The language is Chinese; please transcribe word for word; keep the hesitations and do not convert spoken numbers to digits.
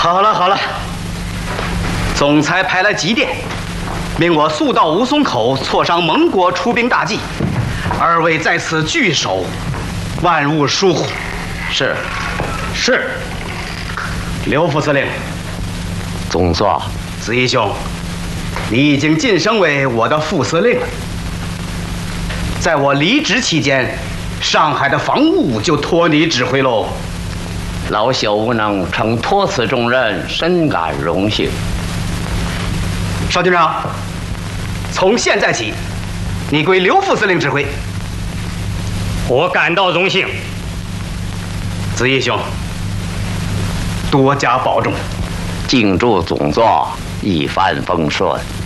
好了好了，总裁派来急电，命我速到武松口挫伤蒙国出兵大计，二位在此据守，万勿疏忽。 是， 是。刘副司令， 总座， 子义兄，你已经晋升为我的副司令了。在我离职期间，上海的防务就托你指挥喽。 老朽无能承托此重任，深感荣幸。 邵军长，从现在起，你归刘副司令指挥。 我感到荣幸。 子义兄，多加保重。 敬祝总座一帆风顺。